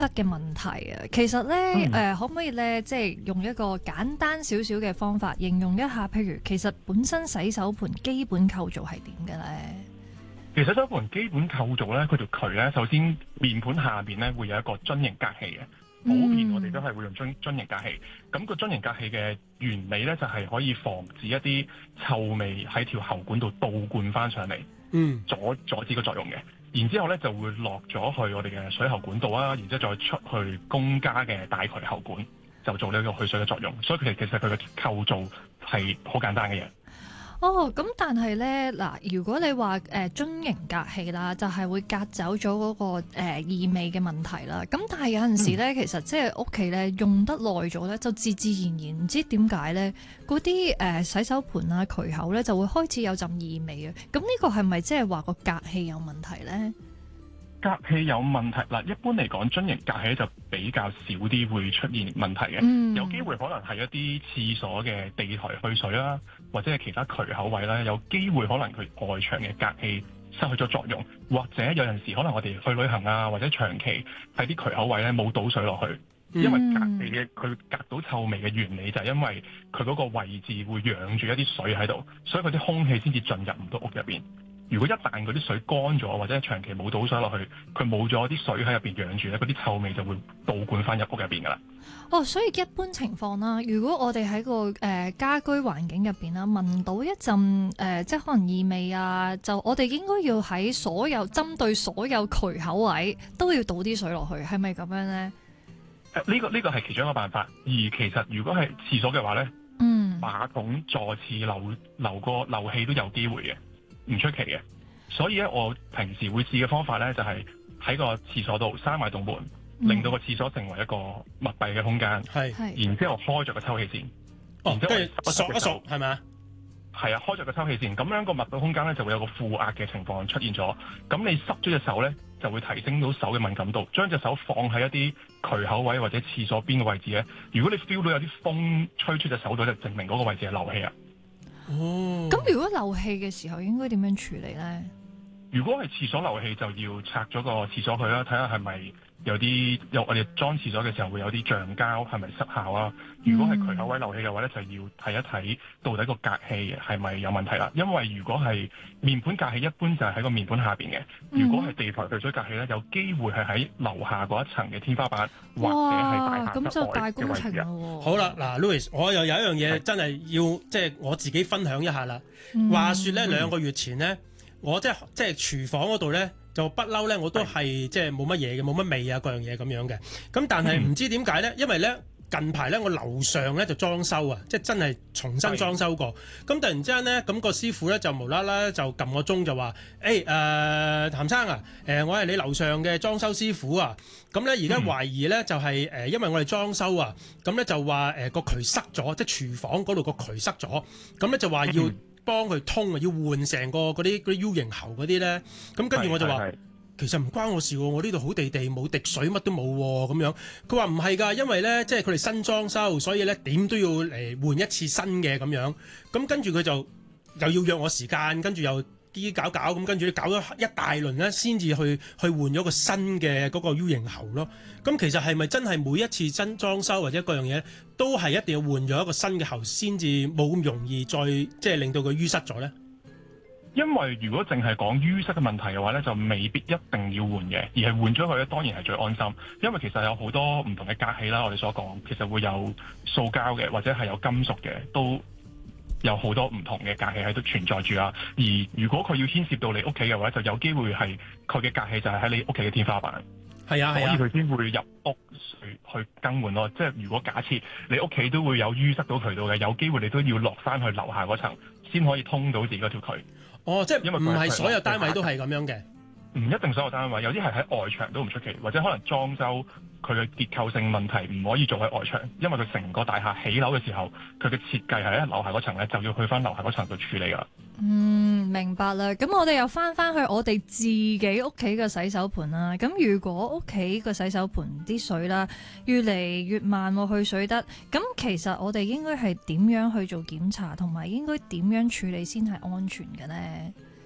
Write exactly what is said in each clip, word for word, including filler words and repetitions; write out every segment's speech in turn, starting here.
嘅問題啊，其實咧誒、 嗯呃，可唔可以咧，即係用一個簡單少少嘅方法形容一下？譬如其實本身洗手盆基本構造係點嘅咧？ 其實洗手盆基本構造咧，佢條渠咧，首先面盤下邊咧會有一個樽形隔氣嘅。普遍我哋都係會用樽樽形隔氣。咁個樽形隔氣嘅原理咧，就係可以防止一啲臭味喺條喉管度倒灌翻上嚟， 嗯， 阻阻止個作用嘅。然之後咧就會落咗去我哋嘅水喉管道啊，然之後再出去公家嘅大渠喉管，就做呢個去水嘅作用。所以其實其實佢嘅構造係好簡單嘅嘢。 哦，咁但係咧嗱，如果你話誒樽形隔氣啦，就係、是、會隔走咗嗰、那個誒、呃、異味嘅問題啦。咁但係有陣時咧，嗯、其實即係屋企咧用得耐咗咧，就自自然然唔知點解咧，嗰啲誒洗手盆啊渠口咧就會開始有陣異味啊。咁呢個係咪即係話個隔氣有問題咧？ 隔氣有問題嗱，一般嚟講樽形隔氣就比較少啲會出現問題嘅， 嗯、有機會可能係一啲廁所嘅地台去水啦，或者係其他渠口位啦，有機會可能佢外牆嘅隔氣失去咗作用，或者有陣時可能我哋去旅行啊，或者長期喺啲渠口位咧冇倒水落去，因為隔氣嘅佢隔到臭味嘅原理就係因為佢嗰個位置會養住一啲水喺度，所以佢啲空氣先至進入唔到屋入邊。如果一旦嗰啲水乾咗，或者長期冇倒水落去，佢冇咗啲水喺入邊養住咧，嗰啲臭味就會倒灌翻入屋入邊噶啦。 哦，所以一般情況啦，如果我哋喺個誒、呃、家居環境入邊啦，聞到一陣誒、呃，即係可能異味啊，就我哋應該要喺所有針對所有渠口位都要倒啲水落去，係咪咁樣咧？誒、 呢、呃呢個呢、呢個係其中一個辦法。而其實如果係廁所嘅話咧， 嗯， 馬桶座廁漏漏個漏氣都有機會嘅。唔出奇嘅，所以咧，我平時會試嘅方法咧，就係、是、喺個廁所度閂埋棟門，嗯、令到個廁所成為一個密閉嘅空間。係是，然之後開着個抽氣扇， 哦，跟住後索一索，係咪啊？ 係啊，開着個抽氣扇，咁樣個密閉空間咧就會有個負壓嘅情況出現咗。咁你濕咗隻手咧，就會提升到手嘅敏感度。將隻手放喺一啲渠口位或者廁所邊嘅位置咧，如果你 feel 到有啲風吹出隻手度，就證明嗰個位置係漏氣啊。 哦， 咁如果漏氣嘅時候應該點樣處理咧？ 如果係廁所漏氣，就要拆咗個廁所去啦，睇下係咪有啲有我哋裝廁所嘅時候會有啲橡膠係咪失效啊？如果係渠口位漏氣嘅話咧，就要睇一睇到底個隔氣係咪有問題啦。因為如果係面盤隔氣，一般就係喺個面盤下邊嘅；如果係地台去水隔氣咧，有機會係喺樓下嗰一層嘅天花板或者係大廈室外嘅位置啊。 好啦，嗱 Louis，我又有一樣嘢真係要即係我自己分享一下啦。嗯、話說咧，兩個月前咧。我即係即係廚房嗰度咧，就不嬲咧，我都係即係冇乜嘢嘅，冇乜味啊，各樣嘢咁樣嘅。咁但係唔知點解咧，因為咧近排咧我樓上咧就裝修啊，即係真係重新裝修過。咁突然之間咧，咁個師傅咧就無啦啦就撳個鐘就話：誒誒譚生啊，誒我係你樓上嘅裝修師傅啊。咁咧而家懷疑咧就係誒，因為我哋裝修啊，咁咧就話誒個渠塞咗，即係廚房嗰度個渠塞咗。咁咧就話要幫佢通啊，要換成個嗰啲嗰啲 U 型喉嗰啲咧，咁跟住我就話，其實唔關我事喎，我呢度好地地冇滴水，乜都冇喎，咁樣。佢話唔係㗎，因為咧即係佢哋新裝修，所以咧點都要嚟換一次新嘅咁樣。咁跟住佢就又要約我時間，跟住又啲搞搞咁，跟住搞咗一大輪咧，先至去去換咗個新嘅嗰個 U 型喉咯。咁其實係咪真係每一次新裝修或者各樣嘢都係一定要換咗一個新嘅喉，先至冇咁容易再即係令到佢淤塞咗咧？ 因為如果淨係講淤塞嘅問題嘅話咧，就未必一定要換嘅，而係換咗佢咧，當然係最安心。因為其實有好多唔同嘅隔氣啦，我哋所講其實會有塑膠嘅，或者係有金屬嘅，都有好多唔同嘅隔氣喺度存在住啊。而如果佢要牽涉到你屋企嘅話，就有機會係佢嘅隔氣就係喺你屋企嘅天花板。係啊，所以佢先會入屋去去更換咯。即係如果假設你屋企都會有淤塞到渠道嘅，有機會你都要落翻去樓下嗰層先可以通到自己嗰條渠。 哦，即係因為唔係所有單位都係咁樣嘅。唔一定所有單位，有啲係喺外牆都唔出奇，或者可能裝修佢嘅結構性問題唔可以做喺外牆，因為佢成個大廈起樓嘅時候，佢嘅設計係喺樓下嗰層咧，就要去翻樓下嗰層度處理噶。 嗯，明白啦。咁我哋又翻翻去我哋自己屋企嘅洗手盆啦。咁如果屋企個洗手盆啲水啦越嚟越慢去水得，咁其實我哋應該係點樣去做檢查，同埋應該點樣處理先係安全嘅呢？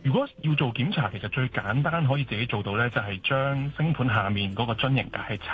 如果要做檢查，其實最簡單可以自己做到呢，就係將星盤下面嗰個樽形格氣